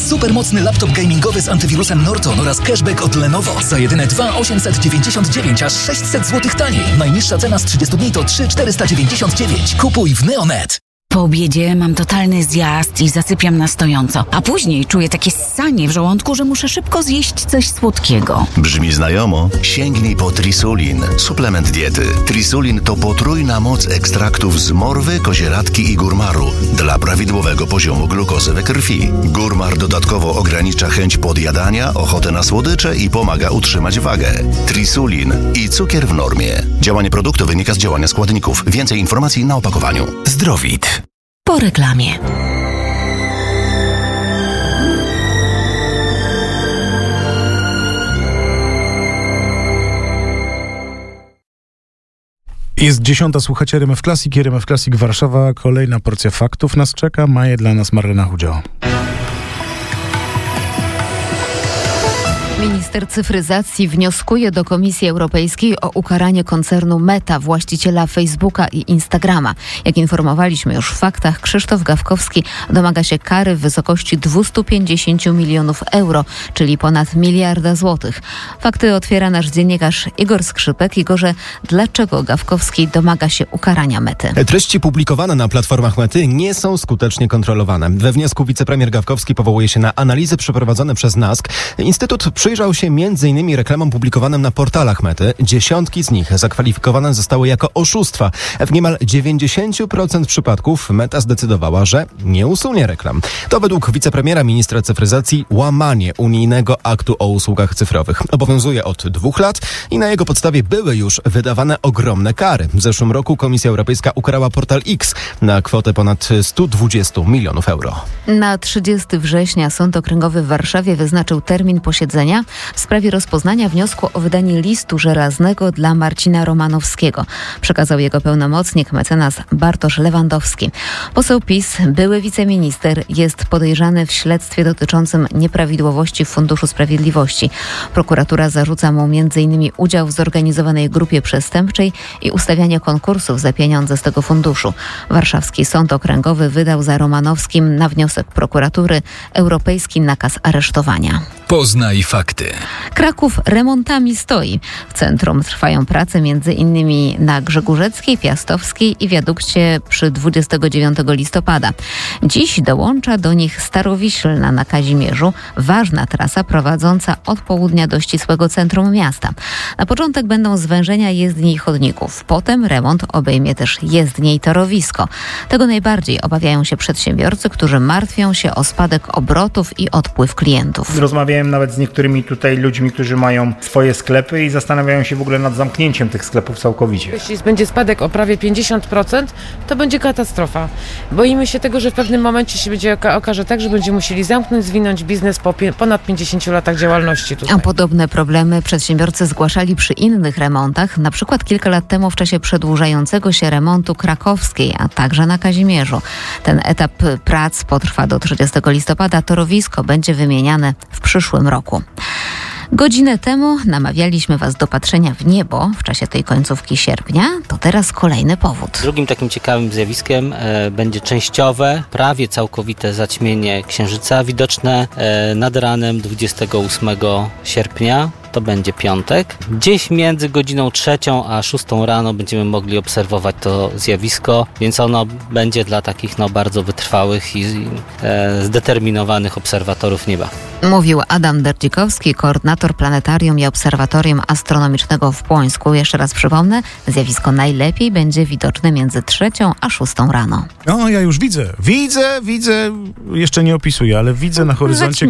Supermocny laptop gamingowy z antywirusem Norton oraz cashback od Lenovo. Za jedyne 2,899, aż 600 zł taniej. Najniższa cena z 30 dni to 3,499. Kupuj w Neonet. Po obiedzie mam totalny zjazd i zasypiam na stojąco. A później czuję takie ssanie w żołądku, że muszę szybko zjeść coś słodkiego. Brzmi znajomo? Sięgnij po Trisulin. Suplement diety. Trisulin to potrójna moc ekstraktów z morwy, kozieradki i górmaru dla prawidłowego poziomu glukozy we krwi. Górmar dodatkowo ogranicza chęć podjadania, ochotę na słodycze i pomaga utrzymać wagę. Trisulin i cukier w normie. Działanie produktu wynika z działania składników. Więcej informacji na opakowaniu. Zdrowit. Po reklamie. Jest 10:00, słuchacie RMF Classic, RMF Classic Warszawa. Kolejna porcja faktów nas czeka. Ma je dla nas Marlena Chudzio. Minister cyfryzacji wnioskuje do Komisji Europejskiej o ukaranie koncernu Meta, właściciela Facebooka i Instagrama. Jak informowaliśmy już w faktach, Krzysztof Gawkowski domaga się kary w wysokości 250 milionów euro, czyli ponad 1 miliarda złotych. Fakty otwiera nasz dziennikarz Igor Skrzypek. Igorze, dlaczego Gawkowski domaga się ukarania Mety? Treści publikowane na platformach Mety nie są skutecznie kontrolowane. We wniosku wicepremier Gawkowski powołuje się na analizy przeprowadzone przez NASK. Instytut przyjrzał się m.in. reklamom publikowanym na portalach Mety. Dziesiątki z nich zakwalifikowane zostały jako oszustwa. W niemal 90% przypadków Meta zdecydowała, że nie usunie reklam. To według wicepremiera ministra cyfryzacji łamanie unijnego aktu o usługach cyfrowych. Obowiązuje od 2 lat i na jego podstawie były już wydawane ogromne kary. W zeszłym roku Komisja Europejska ukarała portal X na kwotę ponad 120 milionów euro. Na 30 września Sąd Okręgowy w Warszawie wyznaczył termin posiedzenia w sprawie rozpoznania wniosku o wydanie listu żelaznego dla Marcina Romanowskiego. Przekazał jego pełnomocnik mecenas Bartosz Lewandowski. Poseł PiS, były wiceminister, jest podejrzany w śledztwie dotyczącym nieprawidłowości w Funduszu Sprawiedliwości. Prokuratura zarzuca mu m.in. udział w zorganizowanej grupie przestępczej i ustawianie konkursów za pieniądze z tego funduszu. Warszawski Sąd Okręgowy wydał za Romanowskim na wniosek prokuratury europejski nakaz aresztowania. Poznaj fakty. Kraków remontami stoi. W centrum trwają prace m.in. na Grzegórzeckiej, Piastowskiej i wiadukcie przy 29 listopada. Dziś dołącza do nich Starowiślna na Kazimierzu, ważna trasa prowadząca od południa do ścisłego centrum miasta. Na początek będą zwężenia jezdni i chodników. Potem remont obejmie też jezdnie i torowisko. Tego najbardziej obawiają się przedsiębiorcy, którzy martwią się o spadek obrotów i odpływ klientów. Rozmawiałem nawet z niektórymi tutaj ludźmi, którzy mają swoje sklepy i zastanawiają się w ogóle nad zamknięciem tych sklepów całkowicie. Jeśli będzie spadek o prawie 50%, to będzie katastrofa. Boimy się tego, że w pewnym momencie się będzie okaże tak, że będziemy musieli zamknąć, zwinąć biznes po ponad 50 latach działalności tutaj. A podobne problemy przedsiębiorcy zgłaszali przy innych remontach, na przykład kilka lat temu w czasie przedłużającego się remontu krakowskiej, a także na Kazimierzu. Ten etap prac potrwa do 30 listopada. Torowisko będzie wymieniane w przyszłym roku. Godzinę temu namawialiśmy Was do patrzenia w niebo w czasie tej końcówki sierpnia. To teraz kolejny powód. Drugim takim ciekawym zjawiskiem będzie częściowe, prawie całkowite zaćmienie księżyca widoczne nad ranem 28 sierpnia. To będzie piątek. Gdzieś między godziną 3 a 6 rano będziemy mogli obserwować to zjawisko, więc ono będzie dla takich bardzo wytrwałych i zdeterminowanych obserwatorów nieba. Mówił Adam Derdzikowski, koordynator Planetarium i Obserwatorium Astronomicznego w Płońsku. Jeszcze raz przypomnę, zjawisko najlepiej będzie widoczne między 3 a 6 rano. No, ja już widzę, jeszcze nie opisuję, ale widzę na horyzoncie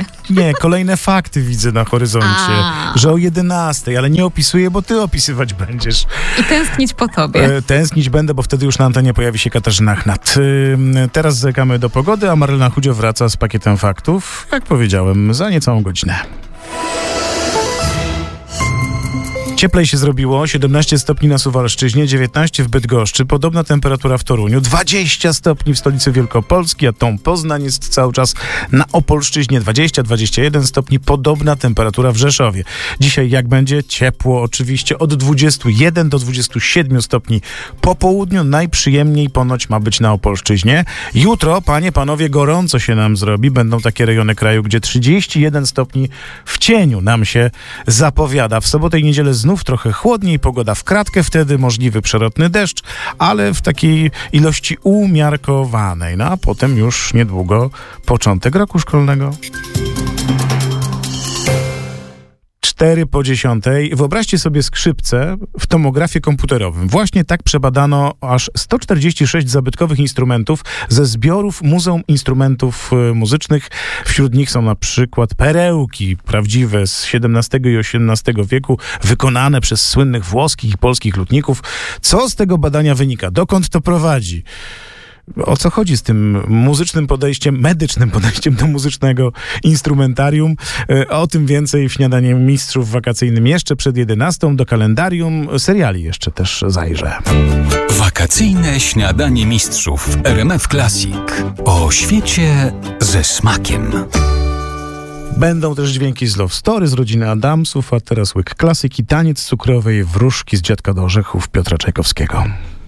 kolejne fakty widzę na horyzoncie. Że o 11, ale nie opisuję, bo ty opisywać będziesz. I tęsknić po tobie. Tęsknić będę, bo wtedy już na antenie pojawi się Katarzyna Chnat. Teraz zerkamy do pogody, a Marlena Chudzio wraca z pakietem faktów, jak powiedziałem, za niecałą godzinę. Cieplej się zrobiło, 17 stopni na Suwalszczyźnie, 19 w Bydgoszczy, podobna temperatura w Toruniu, 20 stopni w stolicy Wielkopolski, a Poznań jest cały czas na Opolszczyźnie, 20-21 stopni, podobna temperatura w Rzeszowie. Dzisiaj jak będzie? Ciepło oczywiście, od 21 do 27 stopni po południu, najprzyjemniej ponoć ma być na Opolszczyźnie. Jutro, panie, panowie, gorąco się nam zrobi, będą takie rejony kraju, gdzie 31 stopni w cieniu nam się zapowiada. W sobotę i niedzielę znów trochę chłodniej, pogoda w kratkę, wtedy możliwy przelotny deszcz, ale w takiej ilości umiarkowanej. No a potem już niedługo początek roku szkolnego. 9:04. Wyobraźcie sobie skrzypce w tomografie komputerowym. Właśnie tak przebadano aż 146 zabytkowych instrumentów ze zbiorów Muzeum Instrumentów Muzycznych. Wśród nich są na przykład perełki prawdziwe z XVII i XVIII wieku, wykonane przez słynnych włoskich i polskich lutników. Co z tego badania wynika? Dokąd to prowadzi? O co chodzi z tym muzycznym podejściem, medycznym podejściem do muzycznego instrumentarium? O tym więcej w Śniadaniu Mistrzów wakacyjnym jeszcze przed 11:00. Do kalendarium seriali jeszcze też zajrzę. Wakacyjne Śniadanie Mistrzów w RMF Classic. O świecie ze smakiem. Będą też dźwięki z Love Story, z rodziny Adamsów, a teraz łyk klasyki, taniec cukrowej wróżki z Dziadka do orzechów Piotra Czajkowskiego.